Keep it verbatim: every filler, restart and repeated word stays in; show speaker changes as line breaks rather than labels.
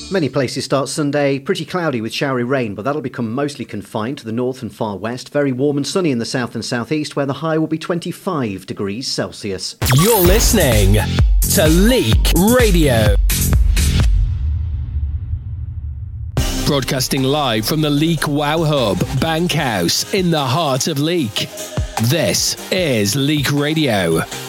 Many places start Sunday pretty cloudy with showery rain, but that'll become mostly confined to the north and far west. Very warm and sunny in the south and southeast, where the high will be twenty-five degrees Celsius.
You're listening to Leek Radio. Broadcasting live from the Leek Wow Hub, Bankhouse, in the heart of Leek. This is Leek Radio.